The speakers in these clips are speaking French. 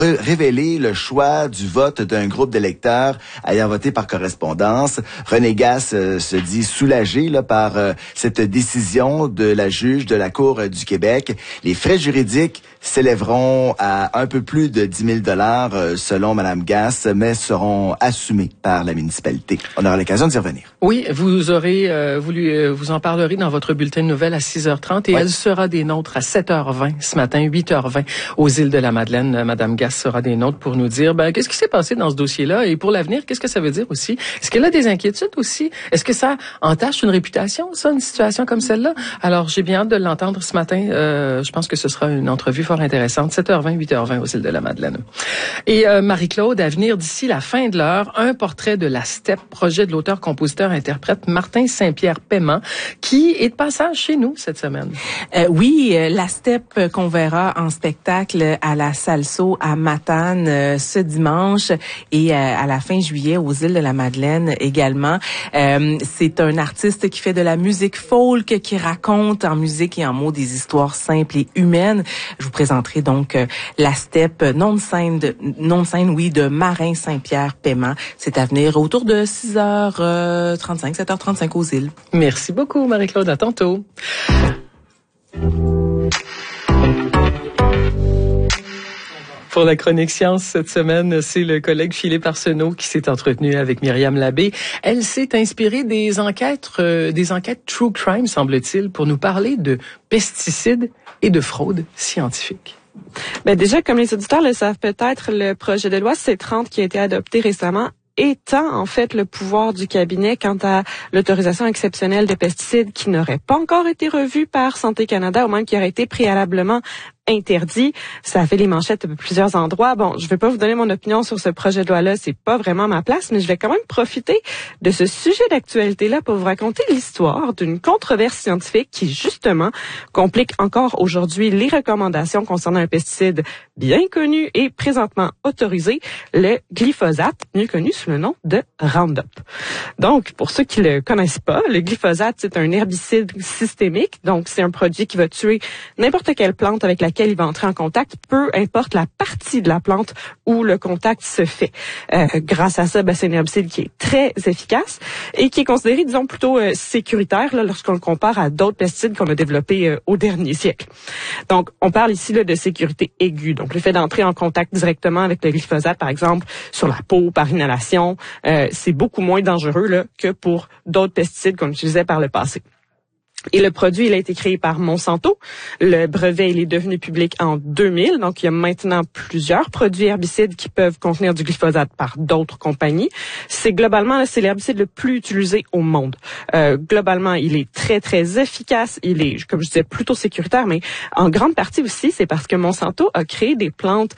révélé le choix du vote d'un groupe d'électeurs ayant voté par correspondance. René Gasse se dit soulagé par cette décision de la juge de la Cour du Québec. Les frais juridiques s'élèveront à un peu plus de 10 000 $ selon Mme Gasse, mais seront assumés par la municipalité. On aura l'occasion d'y revenir. Oui, vous aurez vous en parlerez dans votre bulletin de nouvelles à 6h30 et elle sera des nôtres à 7h20 ce matin, 8h20 aux îles de la Madeleine. Mme Gasse sera des nôtres pour nous dire qu'est-ce qui s'est passé dans ce dossier-là et pour l'avenir, qu'est-ce que ça veut dire aussi? Est-ce qu'elle a des inquiétudes aussi? Est-ce que ça entache une réputation, ça, une situation comme celle-là? Alors, j'ai bien hâte de l'entendre ce matin. Je pense que ce sera une entrevue fort intéressante. 7h20, 8h20 aux îles de la Madeleine. Et Marie-Claude, à venir d'ici la fin de l'heure, un portrait de la STEP, projet de l'auteur-compositeur-interprète Martin Saint-Pierre-Paiement, qui est de passage chez nous cette semaine. Oui, la STEP qu'on verra en spectacle à la Salso à Matane ce dimanche et à la fin juillet aux îles de la Madeleine également. C'est un artiste qui fait de la musique folk, qui raconte en musique et en mots des histoires simples et humaines. Je vous présenterai donc la STEP, nom de scène, de Marin Saint-Pierre-Paiement. C'est à venir autour de 6h35, 7h35 aux îles. Merci beaucoup, Marie-Claude. À tantôt. Pour la chronique science cette semaine, c'est le collègue Philippe Arsenault qui s'est entretenu avec Myriam Labbé. Elle s'est inspirée des enquêtes True Crime, semble-t-il, pour nous parler de pesticides et de fraude scientifique. Déjà, comme les auditeurs le savent peut-être, le projet de loi C-30 qui a été adopté récemment étend en fait le pouvoir du cabinet quant à l'autorisation exceptionnelle de pesticides qui n'auraient pas encore été revus par Santé Canada ou même qui auraient été préalablement interdit. Ça a fait les manchettes de plusieurs endroits. Bon, je vais pas vous donner mon opinion sur ce projet de loi-là, c'est pas vraiment ma place, mais je vais quand même profiter de ce sujet d'actualité-là pour vous raconter l'histoire d'une controverse scientifique qui, justement, complique encore aujourd'hui les recommandations concernant un pesticide bien connu et présentement autorisé, le glyphosate, mieux connu sous le nom de Roundup. Donc, pour ceux qui le connaissent pas, le glyphosate, c'est un herbicide systémique, donc c'est un produit qui va tuer n'importe quelle plante avec laquelle il va entrer en contact, peu importe la partie de la plante où le contact se fait. Grâce à ça, c'est un herbicide qui est très efficace et qui est considéré, disons, plutôt sécuritaire lorsqu'on le compare à d'autres pesticides qu'on a développés au dernier siècle. Donc, on parle ici de sécurité aiguë. Donc, le fait d'entrer en contact directement avec le glyphosate, par exemple, sur la peau, par inhalation, c'est beaucoup moins dangereux que pour d'autres pesticides qu'on utilisait par le passé. Et le produit, il a été créé par Monsanto. Le brevet, il est devenu public en 2000. Donc, il y a maintenant plusieurs produits herbicides qui peuvent contenir du glyphosate par d'autres compagnies. C'est globalement, c'est l'herbicide le plus utilisé au monde. Globalement, il est très, très efficace. Il est, comme je disais, plutôt sécuritaire, mais en grande partie aussi, c'est parce que Monsanto a créé des plantes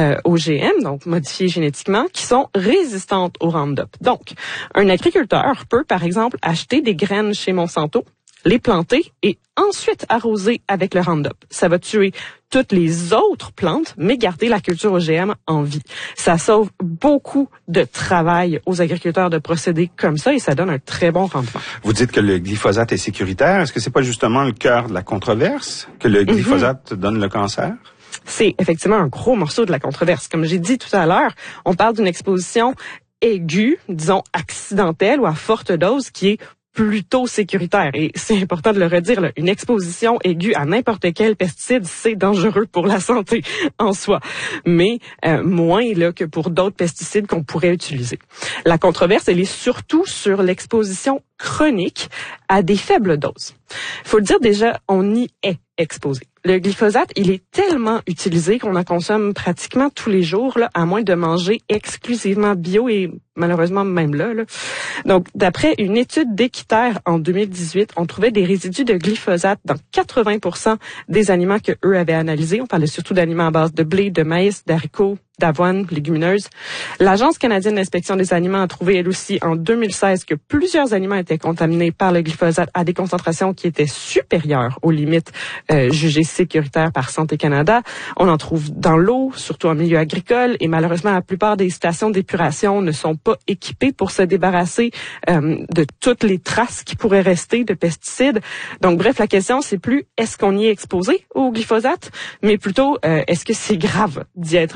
OGM, donc modifiées génétiquement, qui sont résistantes au Roundup. Donc, un agriculteur peut, par exemple, acheter des graines chez Monsanto, les planter et ensuite arroser avec le Roundup. Ça va tuer toutes les autres plantes, mais garder la culture OGM en vie. Ça sauve beaucoup de travail aux agriculteurs de procéder comme ça et ça donne un très bon rendement. Vous dites que le glyphosate est sécuritaire. Est-ce que c'est pas justement le cœur de la controverse, que le glyphosate donne le cancer? C'est effectivement un gros morceau de la controverse. Comme j'ai dit tout à l'heure, on parle d'une exposition aiguë, disons accidentelle ou à forte dose qui est plutôt sécuritaire. Et c'est important de le redire, là, une exposition aiguë à n'importe quel pesticide, c'est dangereux pour la santé en soi, mais moins que pour d'autres pesticides qu'on pourrait utiliser. La controverse, elle est surtout sur l'exposition chronique à des faibles doses. Il faut le dire déjà, on y est exposé. Le glyphosate, il est tellement utilisé qu'on en consomme pratiquement tous les jours, à moins de manger exclusivement bio et malheureusement même là. Donc, d'après une étude d'Équiterre en 2018, on trouvait des résidus de glyphosate dans 80% des aliments que eux avaient analysés. On parlait surtout d'aliments à base de blé, de maïs, d'haricots, d'avoine, légumineuses. L'Agence canadienne d'inspection des aliments a trouvé, elle aussi, en 2016, que plusieurs aliments étaient contaminés par le glyphosate à des concentrations qui étaient supérieures aux limites jugées sécuritaires par Santé Canada. On en trouve dans l'eau, surtout en milieu agricole, et malheureusement, la plupart des stations d'épuration ne sont pas équipées pour se débarrasser de toutes les traces qui pourraient rester de pesticides. Donc, bref, la question, c'est plus est-ce qu'on y est exposé au glyphosate, mais plutôt est-ce que c'est grave d'y être exposé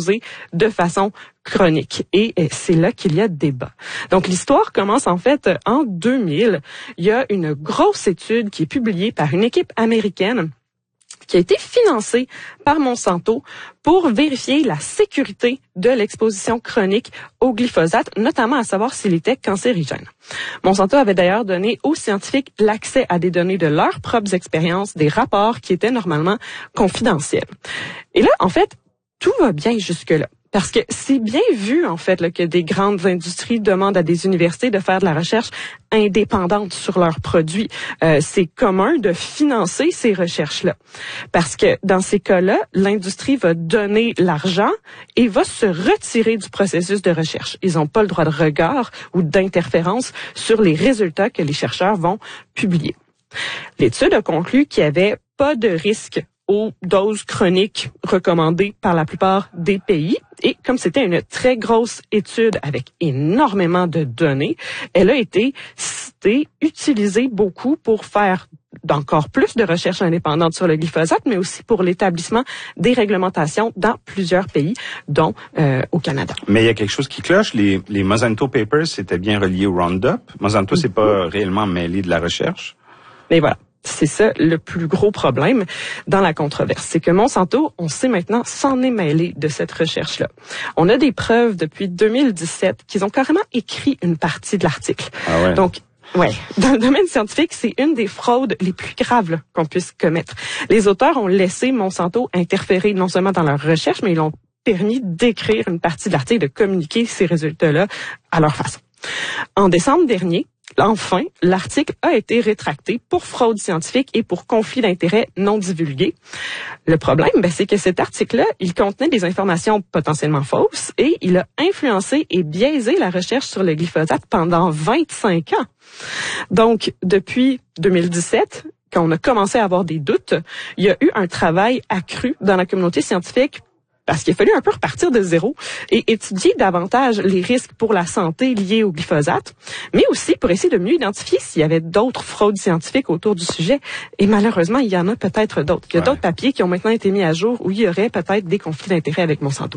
exposé de façon chronique. Et c'est là qu'il y a débat. Donc, l'histoire commence en fait en 2000. Il y a une grosse étude qui est publiée par une équipe américaine qui a été financée par Monsanto pour vérifier la sécurité de l'exposition chronique au glyphosate, notamment à savoir s'il était cancérigène. Monsanto avait d'ailleurs donné aux scientifiques l'accès à des données de leurs propres expériences, des rapports qui étaient normalement confidentiels. Et là, en fait, tout va bien jusque-là. Parce que c'est bien vu, en fait, là, que des grandes industries demandent à des universités de faire de la recherche indépendante sur leurs produits. C'est commun de financer ces recherches-là. Parce que dans ces cas-là, l'industrie va donner l'argent et va se retirer du processus de recherche. Ils n'ont pas le droit de regard ou d'interférence sur les résultats que les chercheurs vont publier. L'étude a conclu qu'il n'y avait pas de risque aux doses chroniques recommandées par la plupart des pays. Et comme c'était une très grosse étude avec énormément de données, elle a été citée, utilisée beaucoup pour faire d'encore plus de recherches indépendantes sur le glyphosate, mais aussi pour l'établissement des réglementations dans plusieurs pays, dont au Canada. Mais il y a quelque chose qui cloche. Les Monsanto Papers, c'était bien relié au Roundup. Monsanto, c'est pas réellement mêlé de la recherche. Mais voilà. C'est ça le plus gros problème dans la controverse. C'est que Monsanto, on sait maintenant, s'en est mêlé de cette recherche-là. On a des preuves depuis 2017 qu'ils ont carrément écrit une partie de l'article. Ah ouais. Donc, ouais, dans le domaine scientifique, c'est une des fraudes les plus graves là, qu'on puisse commettre. Les auteurs ont laissé Monsanto interférer non seulement dans leur recherche, mais ils ont permis d'écrire une partie de l'article, de communiquer ces résultats-là à leur façon. En décembre dernier, enfin, l'article a été rétracté pour fraude scientifique et pour conflit d'intérêts non divulgué. Le problème, c'est que cet article-là, il contenait des informations potentiellement fausses et il a influencé et biaisé la recherche sur le glyphosate pendant 25 ans. Donc, depuis 2017, quand on a commencé à avoir des doutes, il y a eu un travail accru dans la communauté scientifique parce qu'il a fallu un peu repartir de zéro et étudier davantage les risques pour la santé liés au glyphosate, mais aussi pour essayer de mieux identifier s'il y avait d'autres fraudes scientifiques autour du sujet. Et malheureusement, il y en a peut-être d'autres. Il y a d'autres papiers qui ont maintenant été mis à jour où il y aurait peut-être des conflits d'intérêts avec Monsanto.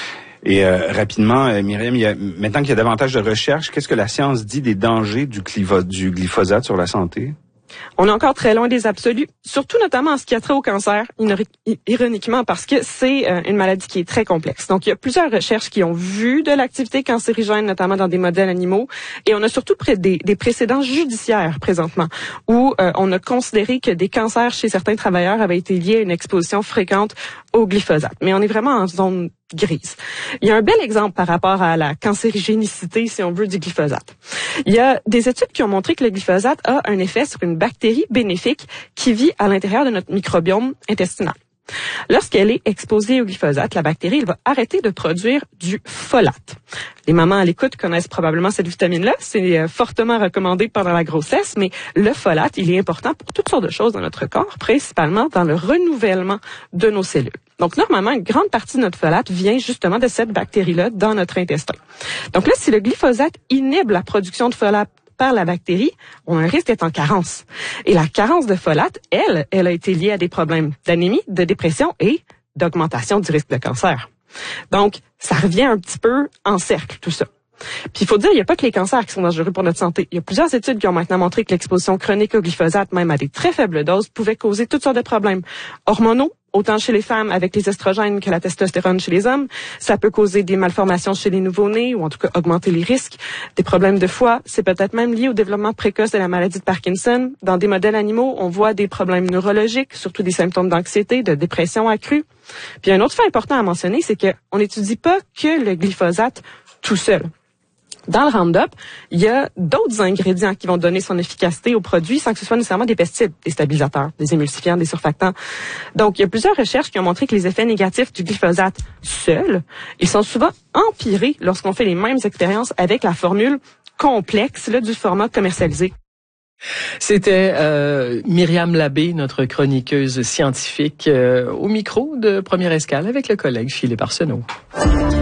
Et rapidement, Myriam, maintenant qu'il y a davantage de recherches, qu'est-ce que la science dit des dangers du glyphosate sur la santé? On est encore très loin des absolus, surtout notamment en ce qui a trait au cancer, ironiquement, parce que c'est une maladie qui est très complexe. Donc, il y a plusieurs recherches qui ont vu de l'activité cancérigène, notamment dans des modèles animaux, et on a surtout des précédents judiciaires présentement, où on a considéré que des cancers chez certains travailleurs avaient été liés à une exposition fréquente au glyphosate. Mais on est vraiment en zone grise. Il y a un bel exemple par rapport à la cancérigénicité, si on veut, du glyphosate. Il y a des études qui ont montré que le glyphosate a un effet sur une bactérie bénéfique qui vit à l'intérieur de notre microbiome intestinal. Lorsqu'elle est exposée au glyphosate, la bactérie elle va arrêter de produire du folate. Les mamans à l'écoute connaissent probablement cette vitamine-là. C'est fortement recommandé pendant la grossesse, mais le folate, il est important pour toutes sortes de choses dans notre corps, principalement dans le renouvellement de nos cellules. Donc, normalement, une grande partie de notre folate vient justement de cette bactérie-là dans notre intestin. Donc là, si le glyphosate inhibe la production de folate par la bactérie, on a un risque d'être en carence. Et la carence de folate, elle a été liée à des problèmes d'anémie, de dépression et d'augmentation du risque de cancer. Donc, ça revient un petit peu en cercle, tout ça. Puis il faut dire, il n'y a pas que les cancers qui sont dangereux pour notre santé. Il y a plusieurs études qui ont maintenant montré que l'exposition chronique au glyphosate, même à des très faibles doses, pouvait causer toutes sortes de problèmes hormonaux, autant chez les femmes avec les estrogènes que la testostérone chez les hommes. Ça peut causer des malformations chez les nouveau-nés ou en tout cas augmenter les risques. Des problèmes de foie, c'est peut-être même lié au développement précoce de la maladie de Parkinson. Dans des modèles animaux, on voit des problèmes neurologiques, surtout des symptômes d'anxiété, de dépression accrue. Puis un autre fait important à mentionner, c'est qu'on n'étudie pas que le glyphosate tout seul. Dans le Roundup, il y a d'autres ingrédients qui vont donner son efficacité au produit sans que ce soit nécessairement des pesticides, des stabilisateurs, des émulsifiants, des surfactants. Donc, il y a plusieurs recherches qui ont montré que les effets négatifs du glyphosate seul, ils sont souvent empirés lorsqu'on fait les mêmes expériences avec la formule complexe là, du format commercialisé. C'était Myriam Labbé, notre chroniqueuse scientifique, au micro de Première Escale avec le collègue Philippe Arsenault.